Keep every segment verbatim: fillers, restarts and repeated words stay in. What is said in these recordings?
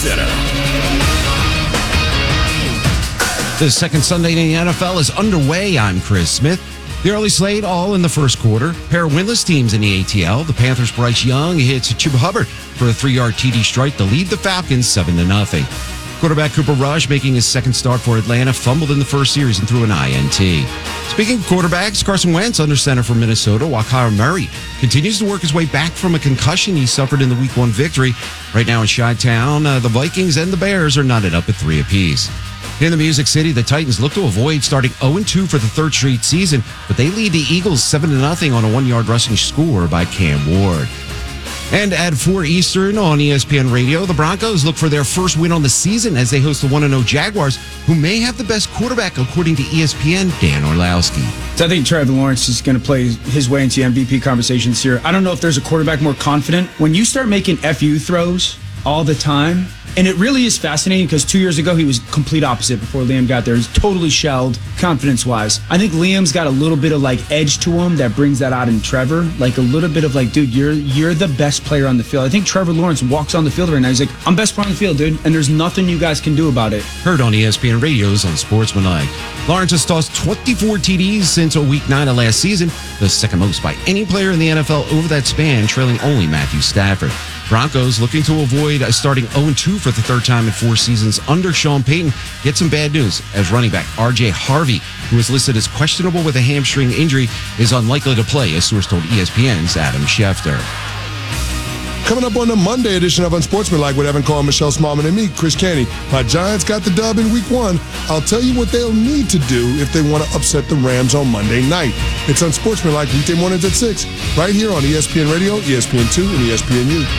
Center. The second Sunday in the N F L is underway. I'm Chris Smith. The early slate all in the first quarter. Pair of winless teams in the A T L. The Panthers' Bryce Young hits Chuba Hubbard for a three-yard T D strike to lead the Falcons seven to nothing. Quarterback Cooper Rush, making his second start for Atlanta, fumbled in the first series and threw an I N T. Speaking of quarterbacks, Carson Wentz under center for Minnesota, while Kyler Murray continues to work his way back from a concussion he suffered in the Week one victory. Right now in Chi-Town, uh, the Vikings and the Bears are knotted up at three apiece. In the Music City, the Titans look to avoid starting oh and two for the third straight season, but they lead the Eagles seven to nothing on a one-yard rushing score by Cam Ward. And at four Eastern on E S P N Radio, the Broncos look for their first win on the season as they host the one and oh Jaguars, who may have the best quarterback according to E S P N, Dan Orlowski. So I think Trevor Lawrence is going to play his way into M V P conversation this year. I don't know if there's a quarterback more confident. When you start making F U throws all the time, and it really is fascinating because two years ago he was complete opposite before Liam got there. He's totally shelled confidence-wise. I think Liam's got a little bit of like edge to him that brings that out in Trevor. Like a little bit of like, dude, you're you're the best player on the field. I think Trevor Lawrence walks on the field right now. He's like, I'm best player on the field, dude, and there's nothing you guys can do about it. Heard on E S P N Radio's on Sportsmanlike. Lawrence has tossed twenty-four T Ds since week nine of last season, the second most by any player in the N F L over that span, trailing only Matthew Stafford. Broncos looking to avoid starting oh and two for the third time in four seasons under Sean Payton. Get some bad news as running back R J Harvey, who is listed as questionable with a hamstring injury, is unlikely to play, a source told E S P N's Adam Schefter. Coming up on the Monday edition of Unsportsmanlike with Evan Carr, Michelle Smallman, and me, Chris Caney. My Giants got the dub in week one. I'll tell you what they'll need to do if they want to upset the Rams on Monday night. It's Unsportsmanlike weekday mornings at six, right here on E S P N Radio, E S P N two, and E S P N U.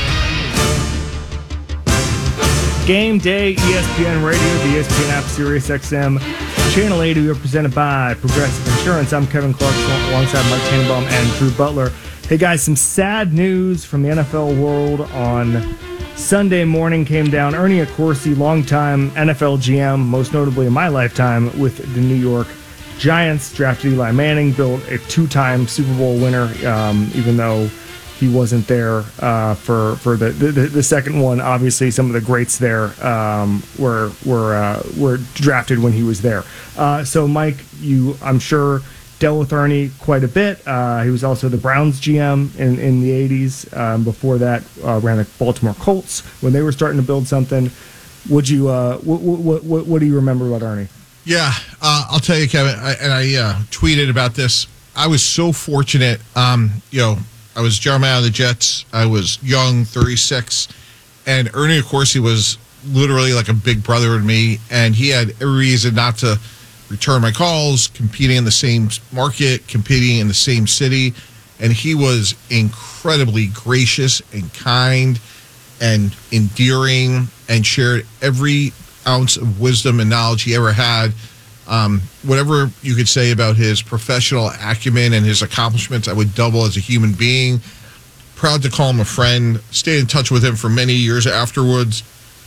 Game day, E S P N Radio, the E S P N app, Sirius X M, Channel eighty. We are presented by Progressive Insurance. I'm Kevin Clark, alongside Mike Tannenbaum and Drew Butler. Hey guys, some sad news from the N F L world on Sunday morning came down. Ernie Accorsi, longtime N F L G M, most notably in my lifetime with the New York Giants, drafted Eli Manning, built a two-time Super Bowl winner, um, even though he wasn't there uh, for for the, the the second one. Obviously, some of the greats there um, were were uh, were drafted when he was there. Uh, so, Mike, you I'm sure dealt with Ernie quite a bit. Uh, he was also the Browns G M in, in the eighties. Um, before that, uh, ran the Baltimore Colts when they were starting to build something. Would you? Uh, what, what what what do you remember about Ernie? Yeah, uh, I'll tell you, Kevin. I, and I uh, tweeted about this. I was so fortunate. Um, you know, I was Jeremiah of the Jets. I was young, thirty-six, and Ernie Accorsi was literally like a big brother to me. And he had every reason not to return my calls, competing in the same market, competing in the same city. And he was incredibly gracious and kind and endearing and shared every ounce of wisdom and knowledge he ever had. Um, whatever you could say about his professional acumen and his accomplishments, I would double as a human being. Proud to call him a friend. Stayed in touch with him for many years afterwards.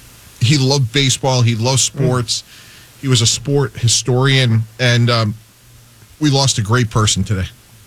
He loved baseball. He loved sports. Mm. He was a sport historian, and um, we lost a great person today.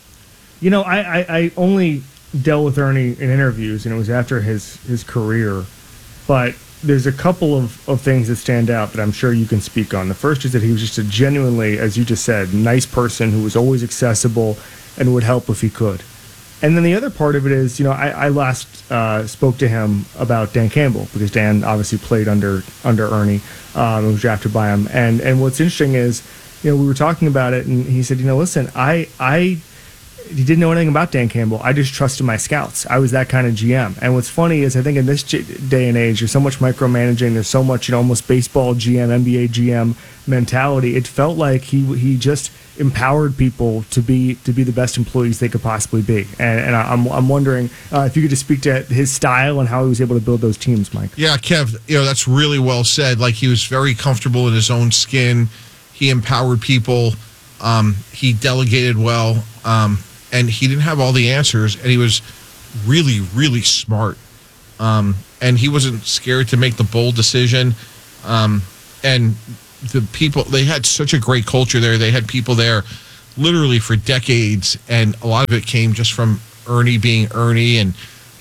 You know, I, I, I only dealt with Ernie in interviews, and it was after his, his career. But there's a couple of, of things that stand out that I'm sure you can speak on. The first is that he was just a genuinely, as you just said, nice person who was always accessible and would help if he could. And then the other part of it is, you know, I, I last uh, spoke to him about Dan Campbell, because Dan obviously played under under Ernie um, and was drafted by him. And and what's interesting is, you know, we were talking about it, and he said, you know, listen, I I he didn't know anything about Dan Campbell. I just trusted my scouts. I was that kind of G M. And what's funny is I think in this day and age, there's so much micromanaging. There's so much, you know, almost baseball G M, N B A G M mentality. It felt like he he just empowered people to be to be the best employees they could possibly be. And, and I'm I'm wondering uh, if you could just speak to his style and how he was able to build those teams, Mike. Yeah, Kev, you know, that's really well said. Like, he was very comfortable in his own skin. He empowered people. Um, he delegated well. Um, and he didn't have all the answers. And he was really, really smart. Um, and he wasn't scared to make the bold decision. Um, and the people, they had such a great culture there. They had people there literally for decades, and a lot of it came just from Ernie being Ernie. And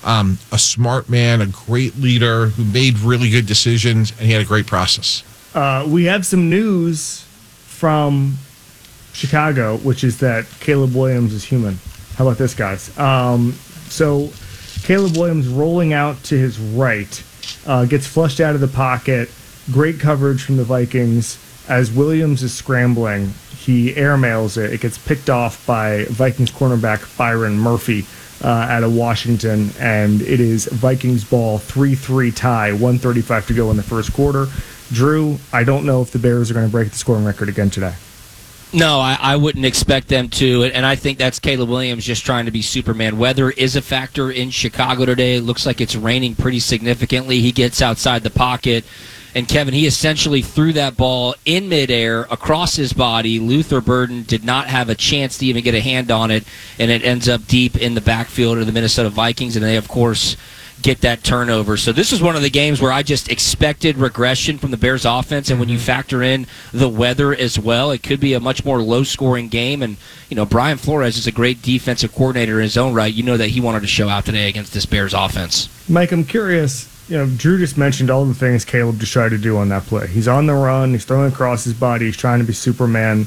um, a smart man, a great leader who made really good decisions, and he had a great process. Uh, we have some news from Chicago, which is that Caleb Williams is human. How about this, guys? Um, so Caleb Williams rolling out to his right, uh, gets flushed out of the pocket. Great coverage from the Vikings. As Williams is scrambling, he airmails it. It gets picked off by Vikings cornerback Byron Murphy uh, out of Washington, and it is Vikings ball, three three tie, one thirty-five to go in the first quarter. Drew, I don't know if the Bears are going to break the scoring record again today. No, I, I wouldn't expect them to, and I think that's Caleb Williams just trying to be Superman. Weather is a factor in Chicago today. It looks like it's raining pretty significantly. He gets outside the pocket, and Kevin, he essentially threw that ball in midair across his body. Luther Burden did not have a chance to even get a hand on it, and it ends up deep in the backfield of the Minnesota Vikings, and they, of course, get that turnover. So this was one of the games where I just expected regression from the Bears offense, and when you factor in the weather as well, it could be a much more low-scoring game. And, you know, Brian Flores is a great defensive coordinator in his own right. You know that he wanted to show out today against this Bears offense. Mike, I'm curious, you know, Drew just mentioned all the things Caleb just tried to do on that play. He's on the run, he's throwing across his body, he's trying to be Superman.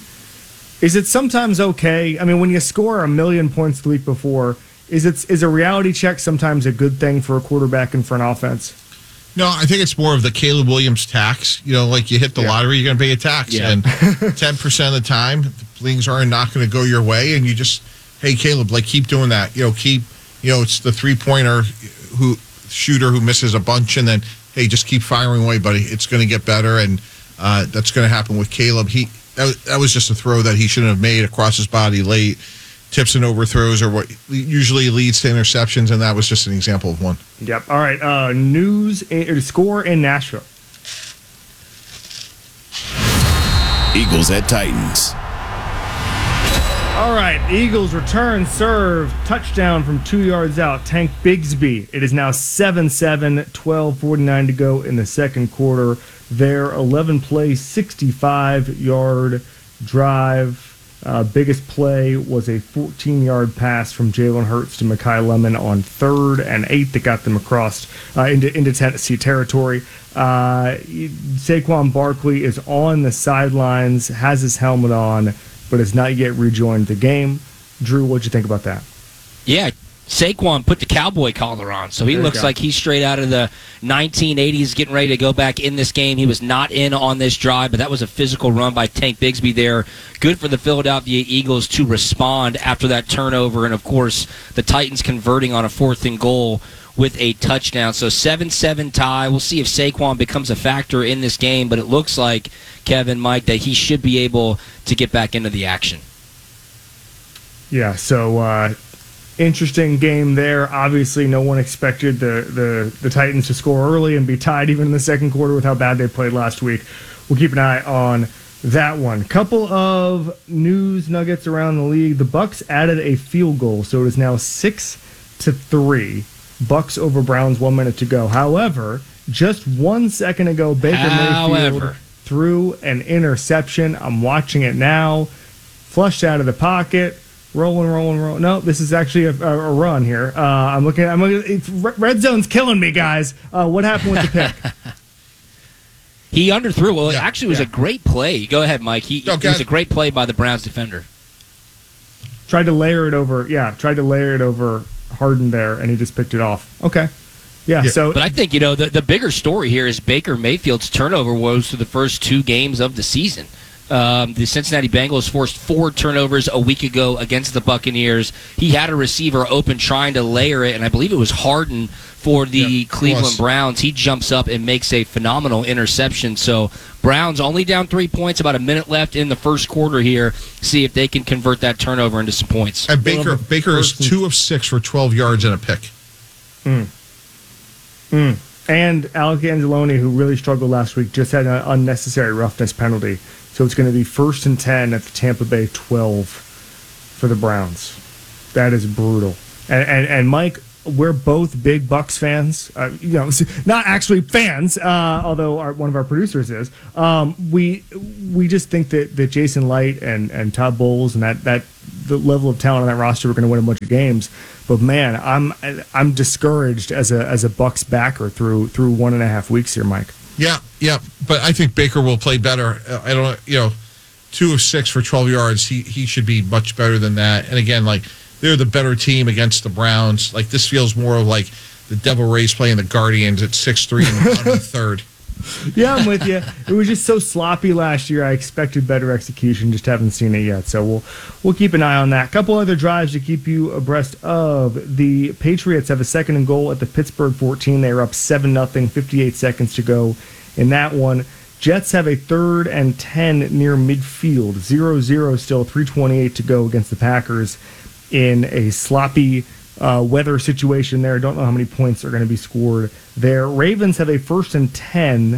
Is it sometimes okay? I mean, when you score a million points the week before, Is it is a reality check sometimes a good thing for a quarterback and for an offense? No, I think it's more of the Caleb Williams tax. You know, like you hit the Yeah. lottery, you're going to pay a tax. Yeah. And ten percent of the time, things are not going to go your way. And you just, hey, Caleb, like keep doing that. You know, keep, you know, it's the three-pointer who shooter who misses a bunch. And then, hey, just keep firing away, buddy. It's going to get better. And uh, that's going to happen with Caleb. He that, that was just a throw that he shouldn't have made across his body late. Tips and overthrows are what usually leads to interceptions, and that was just an example of one. Yep. All right. Uh, news or score in Nashville. Eagles at Titans. All right. Eagles return serve touchdown from two yards out. Tank Bigsby. It is now seven seven, twelve forty-nine to go in the second quarter. Their eleven play, sixty-five yard drive. Uh, biggest play was a fourteen-yard pass from Jalen Hurts to Mekhi Lemon on third and eight that got them across uh, into, into Tennessee territory. Uh, Saquon Barkley is on the sidelines, has his helmet on, but has not yet rejoined the game. Drew, what'd you think about that? Yeah, Saquon put the cowboy collar on, so he There you looks go. like he's straight out of the nineteen eighties, getting ready to go back in this game. He was not in on this drive, but that was a physical run by Tank Bigsby there. Good for the Philadelphia Eagles to respond after that turnover, and of course, the Titans converting on a fourth and goal with a touchdown. So seven seven tie. We'll see if Saquon becomes a factor in this game, but it looks like, Kevin, Mike, that he should be able to get back into the action. Yeah, so uh, interesting game there. Obviously, no one expected the, the, the Titans to score early and be tied even in the second quarter with how bad they played last week. We'll keep an eye on that one. Couple of news nuggets around the league. The Bucks added a field goal, so it is now six to three. Bucks over Browns, one minute to go. However, just one second ago, Baker Mayfield However. threw an interception. I'm watching it now. Flushed out of the pocket. Rolling, rolling, rolling. No, this is actually a, a, a run here. Uh, I'm looking. I'm looking. It's, red zone's killing me, guys. Uh, what happened with the pick? He underthrew. Well, it Yeah, actually was yeah. a great play. Go ahead, Mike. He, Okay. It was a great play by the Browns defender. Tried to layer it over. Yeah, tried to layer it over Harden there, and he just picked it off. Okay. Yeah. Yeah, So But I think, you know, the, the bigger story here is Baker Mayfield's turnover woes through the first two games of the season. Um, the Cincinnati Bengals forced four turnovers a week ago against the Buccaneers. He had a receiver open trying to layer it, and I believe it was Harden for the Yep, Cleveland was. Browns. He jumps up and makes a phenomenal interception. So Browns only down three points, about a minute left in the first quarter here. See if they can convert that turnover into some points. And Baker Well, Baker is first and- two of six for twelve yards and a pick. and Alec Angeloni, who really struggled last week, just had an unnecessary roughness penalty. So it's going to be first and ten at the Tampa Bay twelve for the Browns. That is brutal. And and, and Mike, we're both big Bucks fans. Uh, you know, not actually fans, uh, although our, one of our producers is. Um, we we just think that, that Jason Light and, and Todd Bowles and that, that the level of talent on that roster are going to win a bunch of games. But man, I'm I'm discouraged as a as a Bucks backer through through one and a half weeks here, Mike. Yeah, yeah, but I think Baker will play better. I don't, you know, two of six for twelve yards. He he should be much better than that. And again, like they're the better team against the Browns. Like this feels more of like the Devil Rays playing the Guardians at six three in the third. Yeah, I'm with you. It was just so sloppy last year. I expected better execution. Just haven't seen it yet. So we'll we'll keep an eye on that. Couple other drives to keep you abreast of. The Patriots have a second and goal at the Pittsburgh fourteen. They are up seven nothing, fifty-eight seconds to go in that one. Jets have a third and ten near midfield. zero zero still, three twenty-eight to go against the Packers in a sloppy Uh, weather situation there. I don't know how many points are going to be scored there. Ravens have a first and ten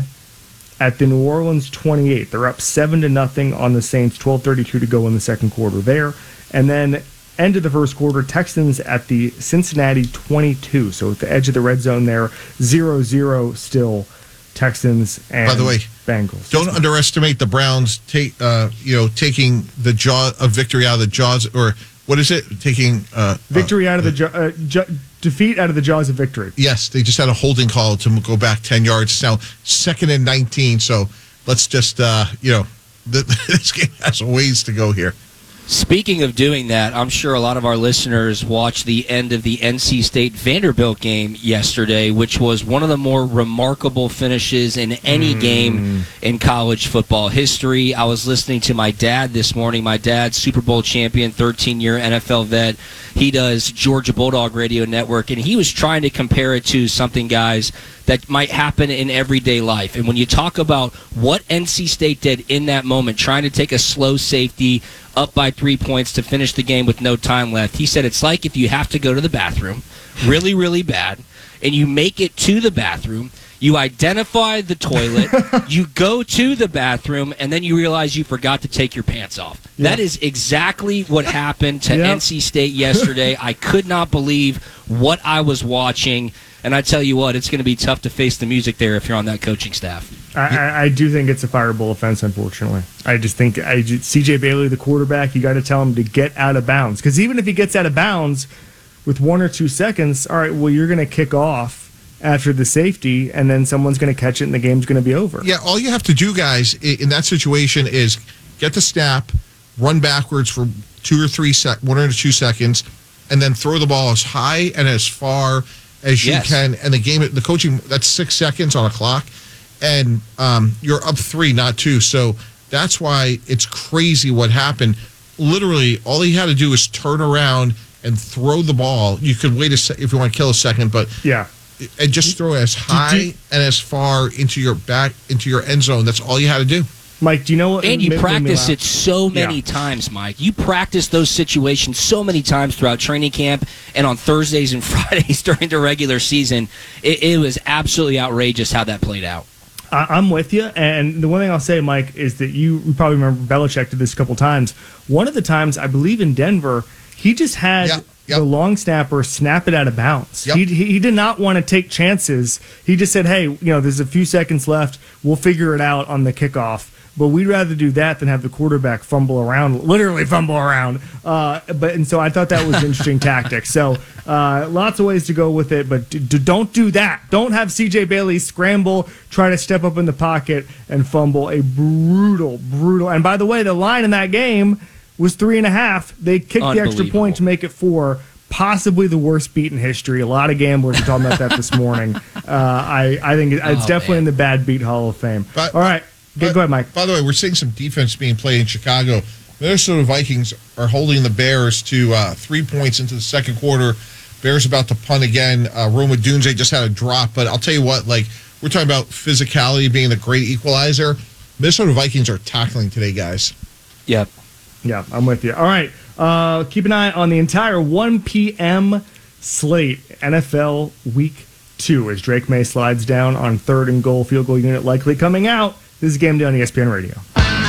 at the New Orleans twenty-eight. They're up seven to nothing on the Saints. twelve thirty-two to go in the second quarter there. And then end of the first quarter, Texans at the Cincinnati twenty-two. So at the edge of the red zone there, zero zero still. Texans and By the way, Bengals. Don't underestimate the Browns. Take uh, you know taking the jaw of victory out of the jaws or. What is it? Taking uh, victory uh, out of the jo- uh, jo- defeat out of the jaws of victory. Yes, they just had a holding call to go back ten yards. It's now second and nineteen. So let's just uh, you know the, this game has a ways to go here. Speaking of doing that, I'm sure a lot of our listeners watched the end of the N C State Vanderbilt game yesterday, which was one of the more remarkable finishes in any mm. game in college football history. I was listening to my dad this morning. My dad's Super Bowl champion, thirteen-year N F L vet. He does Georgia Bulldog Radio Network, and he was trying to compare it to something, guys, that might happen in everyday life. And when you talk about what N C State did in that moment, trying to take a slow safety up by three points to finish the game with no time left, he said it's like if you have to go to the bathroom really, really bad, and you make it to the bathroom, you identify the toilet, you go to the bathroom, and then you realize you forgot to take your pants off. Yeah. That is exactly what happened to yep. N C State yesterday. I could not believe what I was watching. And I tell you what, it's going to be tough to face the music there if you're on that coaching staff. I, I, I do think it's a fireable offense, unfortunately. I just think I just, C J Bailey, the quarterback, you got to tell him to get out of bounds. Because even if he gets out of bounds with one or two seconds, all right, well, you're going to kick off after the safety, and then someone's going to catch it, and the game's going to be over. Yeah, all you have to do, guys, in that situation is get the snap, run backwards for two or three sec, one or two seconds, and then throw the ball as high and as far as you yes. can. And the game, the coaching, that's six seconds on a clock, and um, you're up three, not two. So that's why it's crazy what happened. Literally, all he had to do was turn around and throw the ball. You could wait a se- if you want to kill a second, but yeah. And just throw it as high and as far into your back, into your end zone. That's all you had to do. Mike, do you know what? And you practice it so many yeah. times, Mike. You practice those situations so many times throughout training camp and on Thursdays and Fridays during the regular season. It, it was absolutely outrageous how that played out. I, I'm with you. And the one thing I'll say, Mike, is that you, you probably remember Belichick did this a couple times. One of the times, I believe in Denver, he just had... Yeah. Yep. The long snapper snap it out of bounds. Yep. He, he did not want to take chances. He just said, hey, you know, there's a few seconds left. We'll figure it out on the kickoff. But we'd rather do that than have the quarterback fumble around, literally fumble around. Uh, but and so I thought that was an interesting tactic. So uh, lots of ways to go with it, but d- d- don't do that. Don't have C J Bailey scramble, try to step up in the pocket and fumble. A brutal, brutal. And by the way, the line in that game was three and a half. They kicked the extra point to make it four. Possibly the worst beat in history. A lot of gamblers are talking about that this morning. Uh, I, I think it's oh, definitely man. in the bad beat Hall of Fame. But, All right. But, go ahead, Mike. By the way, we're seeing some defense being played in Chicago. Minnesota Vikings are holding the Bears to uh, three points into the second quarter. Bears about to punt again. Uh, Roma Dunze just had a drop. But I'll tell you what, like we're talking about physicality being the great equalizer. Minnesota Vikings are tackling today, guys. Yep. Yeah, I'm with you. All right. Uh, keep an eye on the entire one p.m. slate, N F L Week two, as Drake May slides down on third and goal, field goal unit likely coming out. This is Game Day on E S P N Radio. I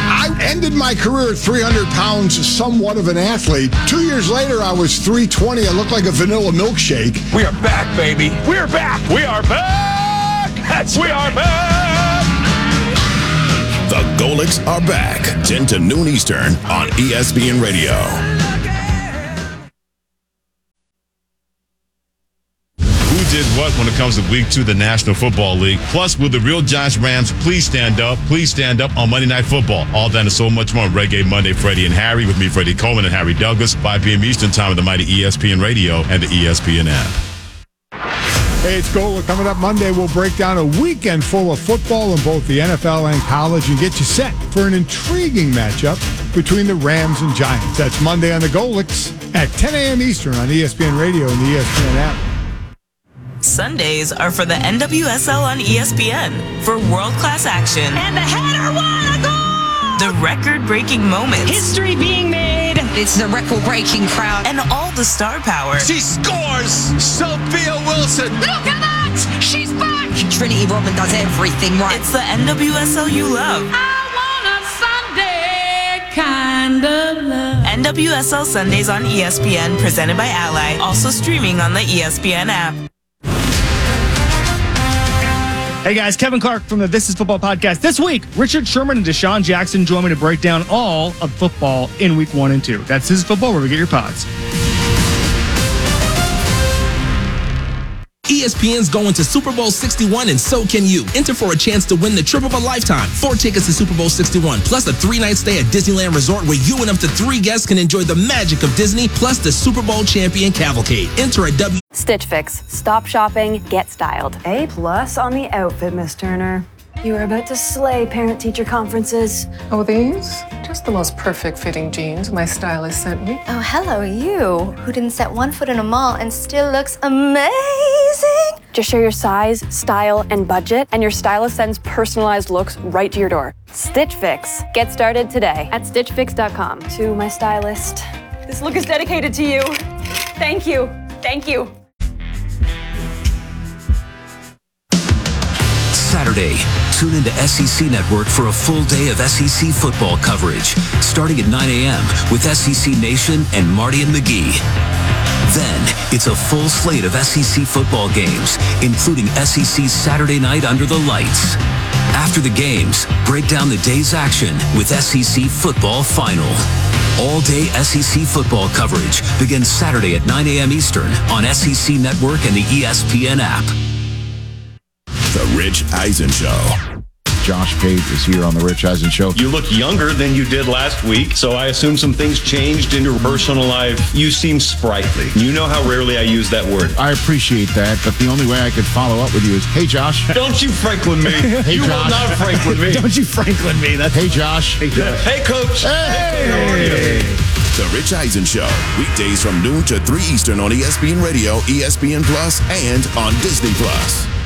ended my career at three hundred pounds, somewhat of an athlete. Two years later, I was three twenty. I looked like a vanilla milkshake. We are back, baby. We are back. We are back. That's we are back. The Golics are back. ten to noon Eastern on E S P N Radio. Who did what when it comes to week two of the National Football League? Plus, will the real Giants Rams please stand up? Please stand up on Monday Night Football. All that and so much more on Reggae Monday. Freddie and Harry with me, Freddie Coleman and Harry Douglas, five p.m. Eastern Time on the mighty E S P N Radio and the E S P N app. Hey, it's Gola. Coming up Monday, we'll break down a weekend full of football in both the N F L and college and get you set for an intriguing matchup between the Rams and Giants. That's Monday on the Golics at ten a.m. Eastern on E S P N Radio and the E S P N app. Sundays are for the N W S L on E S P N for world-class action. And the header won a goal! The record-breaking moments. History being made. It's the record-breaking crowd. And all the star power. She scores! Sophia Wilson! Look at that! She's back! Trinity Rodman does everything right. It's the N W S L you love. I want a Sunday kind of love. N W S L Sundays on E S P N, presented by Ally. Also streaming on the E S P N app. Hey guys, Kevin Clark from the This Is Football podcast. This week, Richard Sherman and Deshaun Jackson join me to break down all of football in week one and two. That's This Is Football, where we get your pods. E S P N's going to Super Bowl sixty-one, and so can you. Enter for a chance to win the trip of a lifetime. Four tickets to Super Bowl sixty-one, plus a three-night stay at Disneyland Resort where you and up to three guests can enjoy the magic of Disney, plus the Super Bowl champion cavalcade. Enter at W... Stitch Fix. Stop shopping, get styled. A plus on the outfit, Miss Turner. You are about to slay parent-teacher conferences. Oh, these? Just the most perfect fitting jeans my stylist sent me. Oh, hello, you, who didn't set one foot in a mall and still looks amazing. Just share your size, style, and budget, and your stylist sends personalized looks right to your door. Stitch Fix. Get started today at stitch fix dot com. To my stylist, this look is dedicated to you. Thank you. Thank you. Saturday, tune into S E C Network for a full day of S E C football coverage, starting at nine a.m. with S E C Nation and Marty and McGee. Then, it's a full slate of S E C football games, including S E C's Saturday Night Under the Lights. After the games, break down the day's action with S E C Football Final. All-day S E C football coverage begins Saturday at nine a.m. Eastern on S E C Network and the E S P N app. The Rich Eisen Show. Josh Pate is here on the Rich Eisen Show. You look younger than you did last week, so I assume some things changed in your personal life. You seem sprightly. You know how rarely I use that word. I appreciate that, but the only way I could follow up with you is, hey, Josh. Don't you Franklin me. Hey, you Josh. will not Franklin me. Don't you Franklin me. That's hey, Josh. Hey, Josh. Hey, Coach. Hey. How are you? The Rich Eisen Show. Weekdays from noon to three Eastern on E S P N Radio, E S P N Plus, and on Disney Plus.